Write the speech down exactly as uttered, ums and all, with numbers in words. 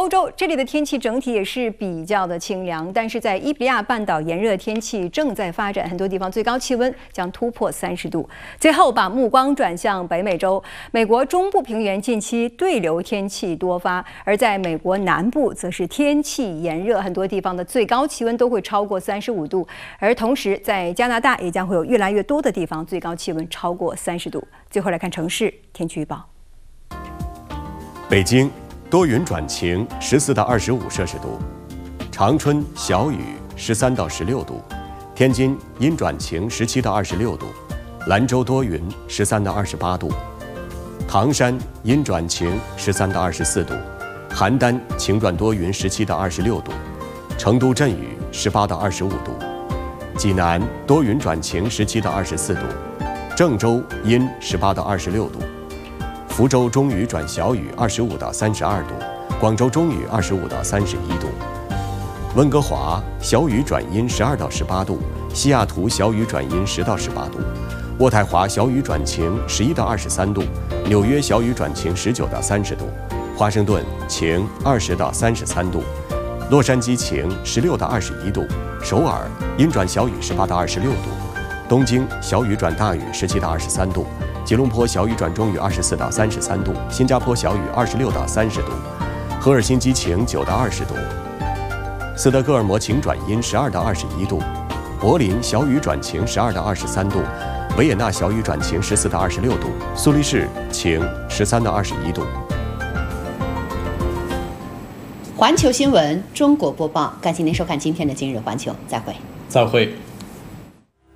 欧洲这里的天气整体也是比较的清凉，但是在伊比利亚半岛炎热天气正在发展，很多地方最高气温将突破三十度。最后把目光转向北美洲，美国中部平原近期对流天气多发，而在美国南部则是天气炎热，很多地方的最高气温都会超过三十五度。而同时，在加拿大也将会有越来越多的地方最高气温超过三十度。最后来看城市天气预报。 北京多云转晴，十四到二十五摄氏度；长春小雨，十三到十六度；天津阴转晴，十七到二十六度；兰州多云，十三到二十八度；唐山阴转晴，十三到二十四度；邯郸晴转多云，十七到二十六度；成都阵雨，十八到二十五度；济南多云转晴，十七到二十四度；郑州阴，十八到二十六度。福州中雨转小雨，二十五到三十二度；广州中雨，二十五到三十一度；温哥华小雨转阴，十二到十八度；西雅图小雨转阴，十到十八度；渥太华小雨转晴，十一到二十三度；纽约小雨转晴，十九到三十度；华盛顿晴，二十到三十三度；洛杉矶晴，十六到二十一度；首尔阴转小雨，十八到二十六度；东京小雨转大雨，十七到二十三度；吉隆坡小雨转中雨，二十四到三十三度；新加坡小雨，二十六到三十度；赫尔辛基晴，九到二十度；斯德哥尔摩晴转阴，十二到二十一度；柏林小雨转晴，十二到二十三度；维也纳小雨转晴，十四到二十六度；苏黎世晴，十三到二十一度。 环球新闻中国播报，感谢您收看今天的今日环球，再会。 再会。